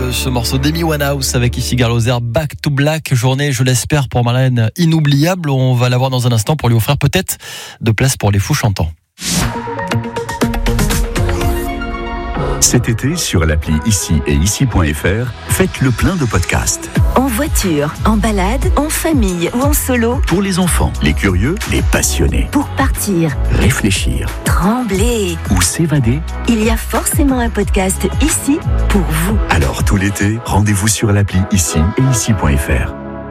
ce morceau d'Amy Winehouse avec ici Gare Lozère, Back to Black. Journée, je l'espère, pour Marlène inoubliable. On va la voir dans un instant pour lui offrir peut-être de place pour les fous chantants. Cet été, sur l'appli Ici et Ici.fr, faites le plein de podcasts. En voiture, en balade, en famille ou en solo. Pour les enfants, les curieux, les passionnés. Pour partir, Réfléchir trembler. ou s'évader. Il y a forcément un podcast ici pour vous. Alors tout l'été, rendez-vous sur l'appli Ici et Ici.fr.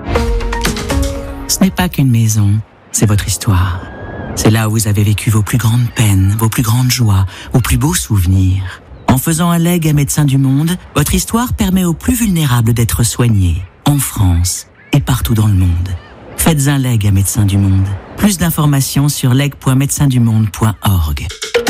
Ce n'est pas qu'une maison, c'est votre histoire. C'est là où vous avez vécu vos plus grandes peines, vos plus grandes joies, vos plus beaux souvenirs. En faisant un legs à Médecins du Monde, votre histoire permet aux plus vulnérables d'être soignés, en France et partout dans le monde. Faites un leg à Médecins du Monde. Plus d'informations sur leg.médecindumonde.org.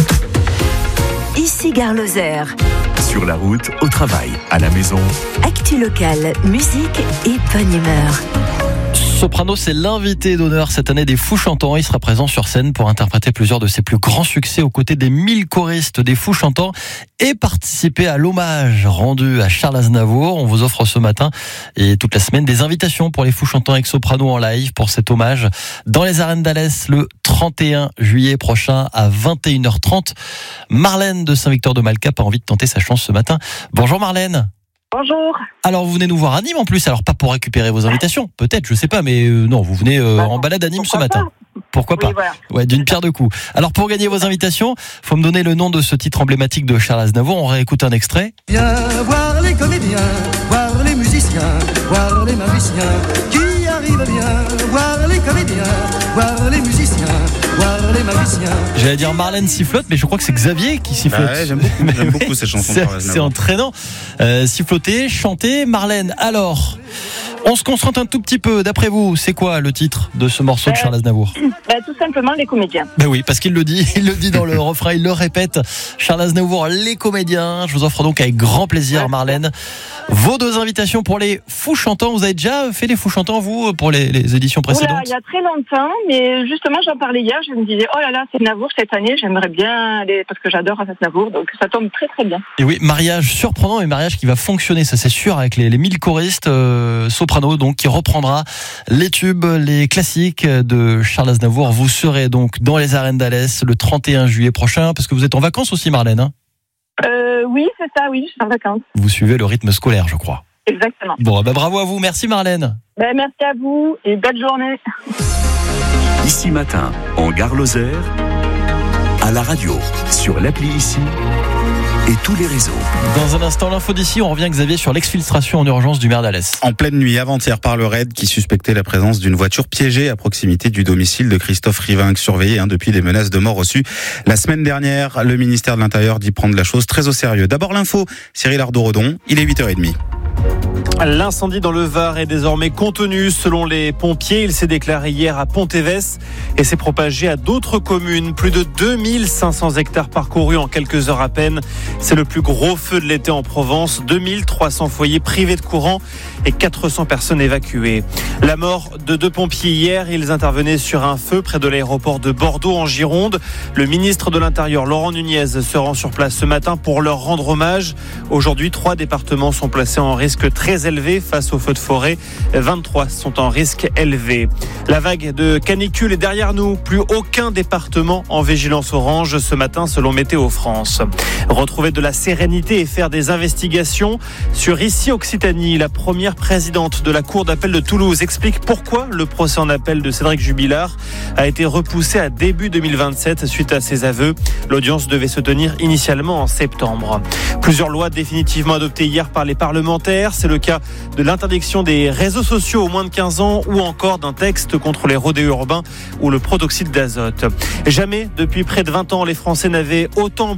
Ici Gare Lozère. Sur la route, au travail, à la maison. Actu locale, musique et bonne humeur. Soprano, c'est l'invité d'honneur cette année des Fous Chantants. Il sera présent sur scène pour interpréter plusieurs de ses plus grands succès aux côtés des 1000 choristes des Fous Chantants et participer à l'hommage rendu à Charles Aznavour. On vous offre ce matin et toute la semaine des invitations pour les Fous Chantants avec Soprano en live pour cet hommage dans les arènes d'Alès le 31 juillet prochain à 21h30. Marlène de Saint-Victor-de-Malcap a envie de tenter sa chance ce matin. Bonjour Marlène. Bonjour. Alors vous venez nous voir à Nîmes en plus, alors pas pour récupérer vos invitations, peut-être, je sais pas, mais non, vous venez en balade à Nîmes ce matin. Pourquoi pas, voilà. Ouais, d'une pierre deux coups. Alors pour gagner vos invitations, faut me donner le nom de ce titre emblématique de Charles Aznavour. On réécoute un extrait. Viens voir les comédiens, voir les musiciens, voir les magiciens qui arrivent bien, voir les comédiens, voir les musiciens, voir les magiciens. J'allais dire Marlène sifflote, mais je crois que c'est Xavier qui sifflote. Ouais, j'aime beaucoup cette chanson. C'est entraînant. Siffloter, chanter, Marlène. Alors, on se concentre un tout petit peu. D'après vous, c'est quoi le titre de ce morceau de Charles Aznavour ? Tout simplement les comédiens. Ben oui, parce qu'il le dit dans le refrain, il le répète. Charles Aznavour, les comédiens. Je vous offre donc avec grand plaisir, Marlène, vos deux invitations pour les Fous Chantants. Vous avez déjà fait les Fous Chantants, vous, pour les éditions précédentes ? Il y a très longtemps, mais justement, j'en parlais hier. Je me disais, oh là là, c'est Aznavour cette année. J'aimerais bien aller, parce que j'adore Aznavour, donc ça tombe très très bien. Et oui, mariage surprenant et mariage qui va fonctionner, ça c'est sûr, avec les 1000 choristes Soprano, donc qui reprendra les tubes, les classiques de Charles Aznavour. Vous serez donc dans les arènes d'Alès le 31 juillet prochain, parce que vous êtes en vacances aussi, Marlène, hein ? Oui, c'est ça, oui, je suis en vacances. Vous suivez le rythme scolaire, je crois. Exactement. Bon, bravo à vous, merci Marlène. Merci à vous et belle journée. Ici matin, en Gare Lozère, à la radio, sur l'appli Ici et tous les réseaux. Dans un instant, l'info d'ici, on revient, Xavier, sur l'exfiltration en urgence du maire d'Alès. En pleine nuit avant-hier par le RAID qui suspectait la présence d'une voiture piégée à proximité du domicile de Christophe Rivinc, surveillé depuis des menaces de mort reçues la semaine dernière. Le ministère de l'Intérieur dit prendre la chose très au sérieux. D'abord l'info, Cyril Ardo-Redon, il est 8h30. L'incendie dans le Var est désormais contenu selon les pompiers. Il s'est déclaré hier à Pontévès et s'est propagé à d'autres communes. Plus de 2500 hectares parcourus en quelques heures à peine. C'est le plus gros feu de l'été en Provence. 2300 foyers privés de courant et 400 personnes évacuées. La mort de 2 pompiers hier. Ils intervenaient sur un feu près de l'aéroport de Bordeaux en Gironde. Le ministre de l'Intérieur, Laurent Nunez, se rend sur place ce matin pour leur rendre hommage. Aujourd'hui, 3 départements sont placés en risque très élevé face aux feux de forêt. 23 sont en risque élevé. La vague de canicule est derrière nous. Plus aucun département en vigilance orange ce matin selon Météo France. Retrouver de la sérénité et faire des investigations. Sur Ici Occitanie, la première présidente de la Cour d'appel de Toulouse explique pourquoi le procès en appel de Cédric Jubilard a été repoussé à début 2027 suite à ses aveux. L'audience devait se tenir initialement en septembre. Plusieurs lois définitivement adoptées hier par les parlementaires. C'est le cas de l'interdiction des réseaux sociaux aux moins de 15 ans ou encore d'un texte contre les rodéos urbains ou le protoxyde d'azote. Jamais depuis près de 20 ans, les Français n'avaient autant